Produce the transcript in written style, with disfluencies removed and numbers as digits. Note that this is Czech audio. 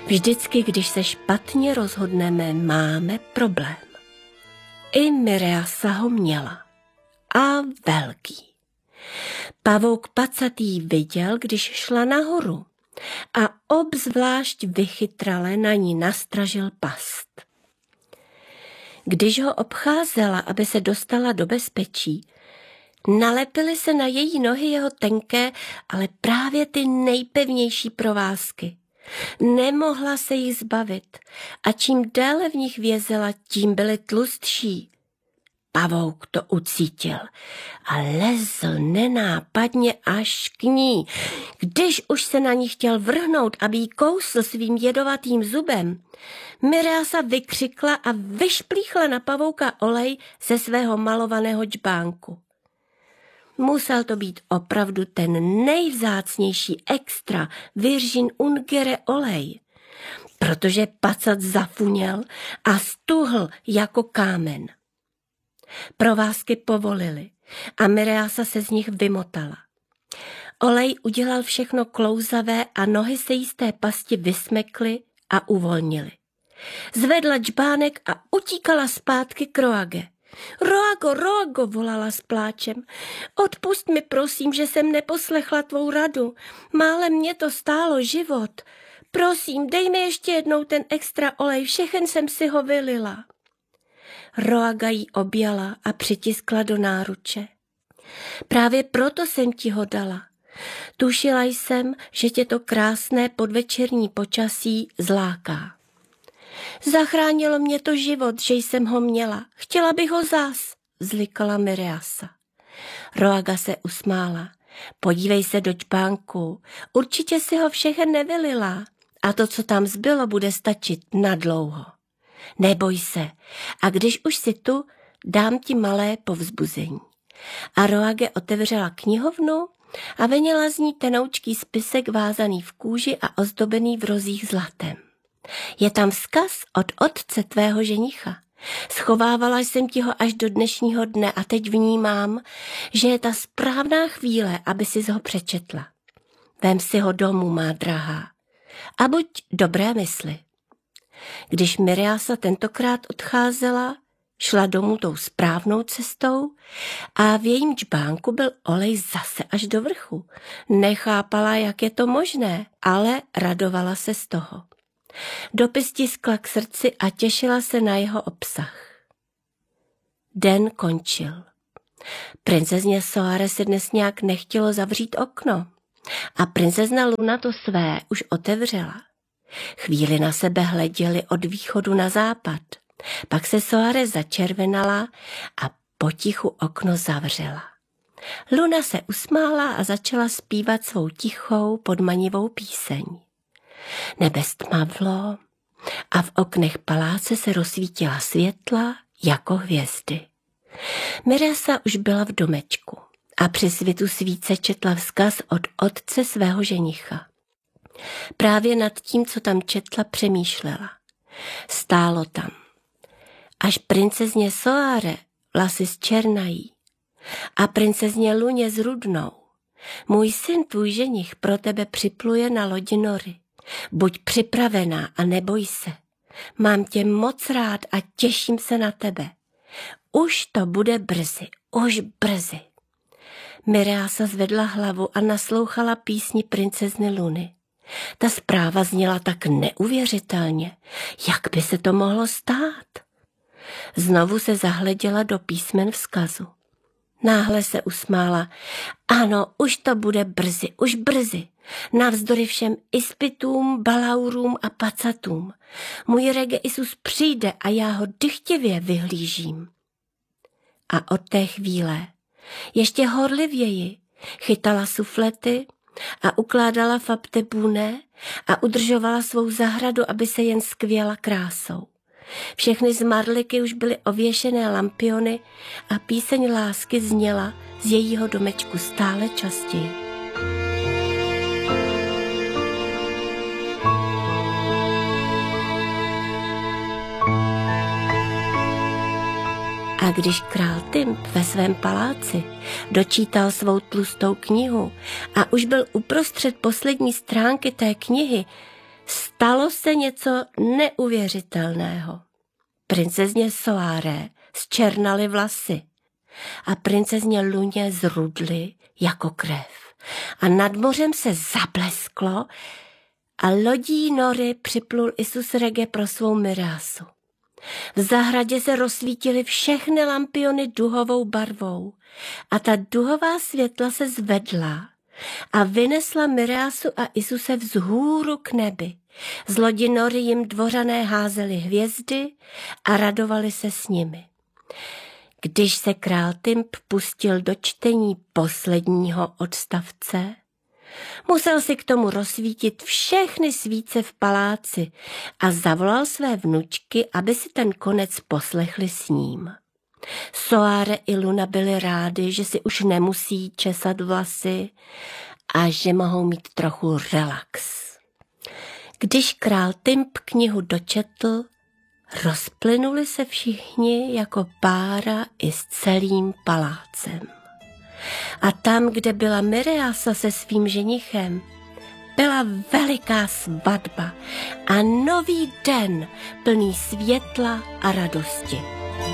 Vždycky, když se špatně rozhodneme, máme problém. I Mireasa ho měla. A velký. Pavouk pacatý viděl, když šla nahoru a obzvlášť vychytrale na ní nastražil past. Když ho obcházela, aby se dostala do bezpečí, nalepily se na její nohy jeho tenké, ale právě ty nejpevnější provázky. Nemohla se jich zbavit a čím déle v nich vězela, tím byly tlustší. Pavouk to ucítil a lezl nenápadně až k ní. Když už se na ní chtěl vrhnout, aby jí kousl svým jedovatým zubem, Mireasa vykřikla a vyšplíchla na pavouka olej ze svého malovaného džbánku. Musel to být opravdu ten nejvzácnější extra virgin ungere olej, protože pacat zafuněl a stuhl jako kámen. Provázky povolily a Mireasa se z nich vymotala. Olej udělal všechno klouzavé a nohy se jí z té pasti vysmekly a uvolnily. Zvedla džbánek a utíkala zpátky k Roage. Roago, Roago, volala s pláčem. Odpust mi, prosím, že jsem neposlechla tvou radu. Málem mě to stálo život. Prosím, dej mi ještě jednou ten extra olej, všechen jsem si ho vylila. Roaga jí objala a přitiskla do náruče. Právě proto jsem ti ho dala. Tušila jsem, že tě to krásné podvečerní počasí zláká. Zachránilo mě to život, že jsem ho měla. Chtěla bych ho zas, zlikala Mireasa. Roaga se usmála. Podívej se do džbánku. Určitě si ho všechen nevylila. A to, co tam zbylo, bude stačit nadlouho. Neboj se. A když už si tu, dám ti malé povzbuzení. A Roage otevřela knihovnu a vyněla z ní tenoučký spisek vázaný v kůži a ozdobený v rozích zlatem. Je tam vzkaz od otce tvého ženicha. Schovávala jsem ti ho až do dnešního dne a teď vnímám, že je ta správná chvíle, aby si ho přečetla. Vem si ho domů, má drahá, a buď dobré mysli. Když Mireasa tentokrát odcházela, šla domů tou správnou cestou a v jejím džbánku byl olej zase až do vrchu. Nechápala, jak je to možné, ale radovala se z toho. Dopis tiskla k srdci a těšila se na jeho obsah. Den končil. Princezně Soare se dnes nějak nechtělo zavřít okno a princezna Luna to své už otevřela. Chvíli na sebe hleděli od východu na západ, pak se Soare začervenala a potichu okno zavřela. Luna se usmála a začala zpívat svou tichou podmanivou píseň. Nebe stmavlo a v oknech paláce se rozsvítila světla jako hvězdy. Mireasa už byla v domečku a při svitu svíce četla vzkaz od otce svého ženicha. Právě nad tím, co tam četla, přemýšlela. Stálo tam. Až princezně Soare vlasy zčernají a princezně Luně zrudnou, můj syn, tvůj ženich, pro tebe připluje na lodi Nory. Buď připravená a neboj se. Mám tě moc rád a těším se na tebe. Už to bude brzy, už brzy. Mireasa zvedla hlavu a naslouchala písni princezny Luny. Ta zpráva zněla tak neuvěřitelně. Jak by se to mohlo stát? Znovu se zahleděla do písmen vzkazu. Náhle se usmála. Ano, už to bude brzy, už brzy. Navzdory všem ispitům, balaurům a pacatům. Můj Rege Isus přijde a já ho dychtivě vyhlížím. A od té chvíle ještě horlivěji chytala suflety a ukládala faptebune a udržovala svou zahradu, aby se jen skvěla krásou. Všechny zmarliky už byly ověšené lampiony a píseň lásky zněla z jejího domečku stále častěji. A když král Tymp ve svém paláci dočítal svou tlustou knihu a už byl uprostřed poslední stránky té knihy, stalo se něco neuvěřitelného. Princezně Soare zčernaly vlasy a princezně Luně zrudly jako krev. A nad mořem se zablesklo a lodí nory připlul Isus Rege pro svou Mireasu. V zahradě se rozsvítily všechny lampiony duhovou barvou a ta duhová světla se zvedla a vynesla Mireasu a Isuse vzhůru k nebi. Z lodi nory jim dvořané házeli hvězdy a radovali se s nimi. Když se král Tymp pustil do čtení posledního odstavce, musel si k tomu rozsvítit všechny svíce v paláci a zavolal své vnučky, aby si ten konec poslechli s ním. Soare i Luna byly rády, že si už nemusí česat vlasy a že mohou mít trochu relax. Když král Tymp knihu dočetl, rozplynuli se všichni jako pára i s celým palácem. A tam, kde byla Mireasa se svým ženichem, byla veliká svatba a nový den plný světla a radosti.